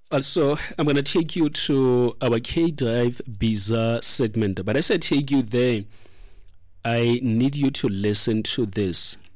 Also, I'm going to take you to our K-Drive Bizarre segment. But as I take you there, I need you to listen to this.